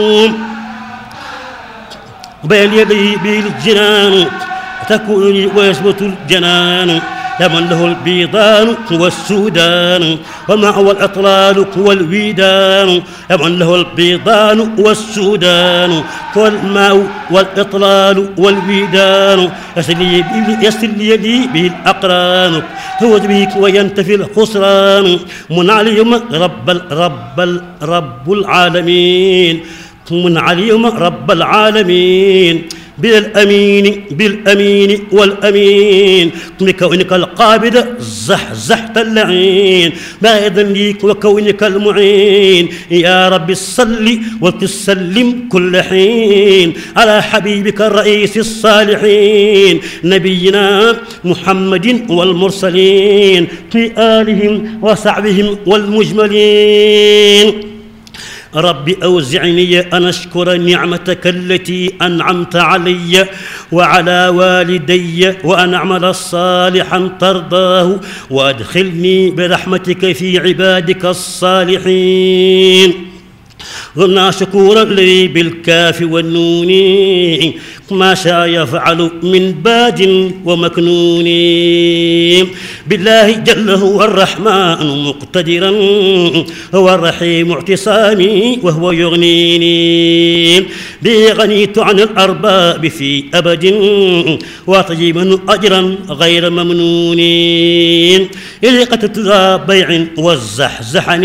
بين يدي بالجنان تكون لي ويثبت الجنان لمن له البيضان والسودان ومعه الأطلال والويدان لمن له البيضان والسودان والماء والإطلال والويدان يسر لي به الأقران فوز بك وينتفي الخسران من عليهم رب العالمين من عليهم رب العالمين بالأمين والأمين بكونك القابض زحزحت اللعين بايدا ليك وكونك المعين يا رب صل وتسلم كل حين على حبيبك الرئيس الصالحين نبينا محمد والمرسلين في آلهم وصحبهم والمجملين. رب أوزعني أن أشكر نعمتك التي أنعمت علي وعلى والدي وأن أعمل صالحا ترضاه وأدخلني برحمتك في عبادك الصالحين. قلنا شكورا لي بالكاف والنون ما شاء يفعل من باد ومكنون بالله جل هو الرحمن مقتدرا هو الرحيم اعتصامي وهو يغنيني به غنيت عن الأرباب في أبد وطيبا أجرا غير ممنون إذ قتلت ذا بيع والزحزحني